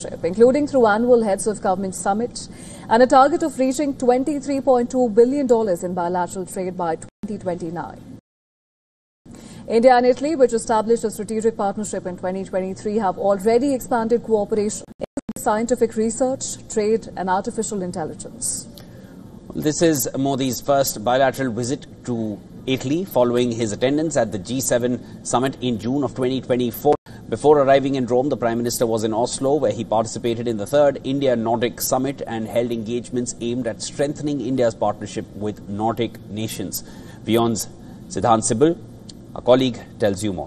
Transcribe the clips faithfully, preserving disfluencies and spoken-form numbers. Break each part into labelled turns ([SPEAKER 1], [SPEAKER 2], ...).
[SPEAKER 1] including through annual heads of government summit and a target of reaching twenty-three point two billion dollars in bilateral trade by twenty twenty-nine. India and Italy, which established a strategic partnership in twenty twenty-three, have already expanded cooperation in scientific research, trade and artificial intelligence.
[SPEAKER 2] This is Modi's first bilateral visit to Italy following his attendance at the G seven summit in June of twenty twenty-four. Before arriving in Rome, the Prime Minister was in Oslo, where he participated in the third India-Nordic Summit and held engagements aimed at strengthening India's partnership with Nordic nations. WION's Siddhant Sibal, a colleague, tells you more.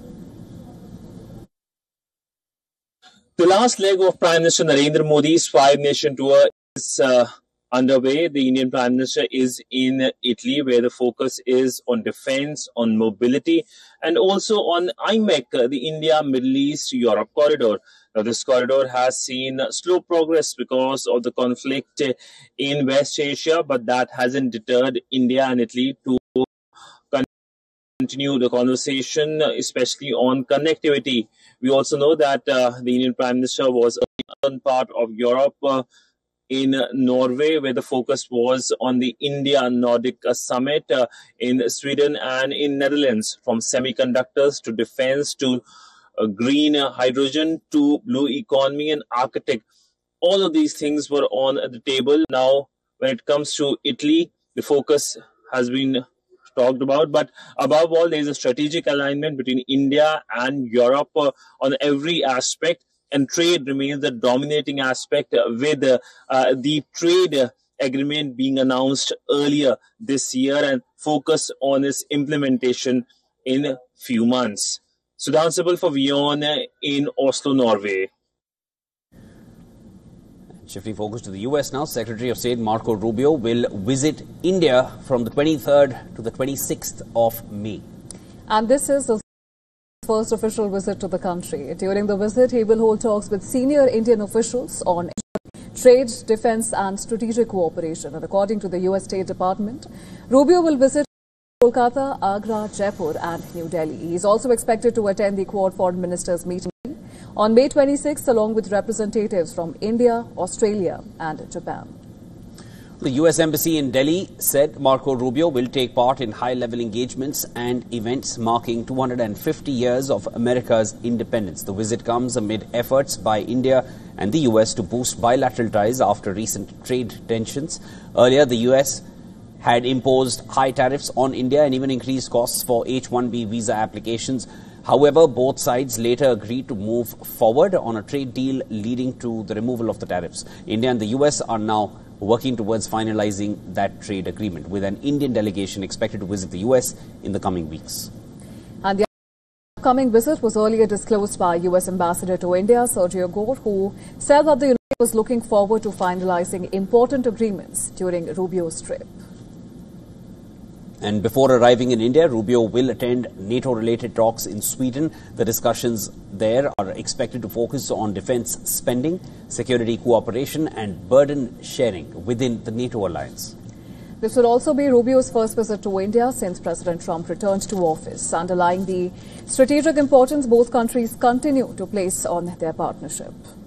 [SPEAKER 3] The last leg of Prime Minister Narendra Modi's five-nation tour is uh, underway. The Indian Prime Minister is in Italy, where the focus is on defense, on mobility, and also on I M E C, the India, Middle East, Europe corridor. Now, this corridor has seen slow progress because of the conflict in West Asia, but that hasn't deterred India and Italy to continue the conversation, especially on connectivity. We also know that uh, the Indian Prime Minister was a part of Europe, uh, in Norway, where the focus was on the India-Nordic Summit uh, in Sweden and in Netherlands, from semiconductors to defense to uh, green hydrogen to blue economy and architect. All of these things were on the table. Now, when it comes to Italy, the focus has been talked about, but above all, there is a strategic alignment between India and Europe uh, on every aspect. And trade remains the dominating aspect, uh, with uh, uh, the trade uh, agreement being announced earlier this year and focus on its implementation in a few months. Siddhant Sibal for WION in Oslo, Norway.
[SPEAKER 2] Shifting focus to the U S now, Secretary of State Marco Rubio will visit India from the twenty-third to the twenty-sixth of May.
[SPEAKER 1] And this is the first official visit to the country. During the visit, he will hold talks with senior Indian officials on trade, defense and strategic cooperation. And according to the U S State Department, Rubio will visit Kolkata, Agra, Jaipur and New Delhi. He is also expected to attend the Quad Foreign Ministers meeting on May twenty-sixth, along with representatives from India, Australia and Japan.
[SPEAKER 2] The U S Embassy in Delhi said Marco Rubio will take part in high-level engagements and events marking two hundred fifty years of America's independence. The visit comes amid efforts by India and the U S to boost bilateral ties after recent trade tensions. Earlier, the U S had imposed high tariffs on India and even increased costs for H one B visa applications. However, both sides later agreed to move forward on a trade deal leading to the removal of the tariffs. India and the U S are now working towards finalizing that trade agreement, with an Indian delegation expected to visit the U S in the coming weeks.
[SPEAKER 1] And the upcoming visit was earlier disclosed by U S Ambassador to India, Sergio Gore, who said that the United States was looking forward to finalizing important agreements during Rubio's trip.
[SPEAKER 2] And before arriving in India, Rubio will attend NATO-related talks in Sweden. The discussions there are expected to focus on defense spending, security cooperation and burden sharing within the NATO alliance.
[SPEAKER 1] This will also be Rubio's first visit to India since President Trump returned to office, underlying the strategic importance both countries continue to place on their partnership.